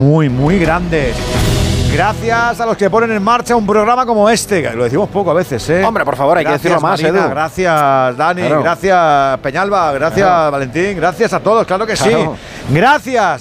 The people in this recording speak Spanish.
muy, muy grandes. Gracias a los que ponen en marcha un programa como este, que lo decimos poco a veces, ¿eh? Hombre, por favor, hay que decirlo más, Marina, Edu. Gracias, Dani, Claro. gracias, Peñalba, gracias, Valentín, gracias a todos, claro que sí. Gracias.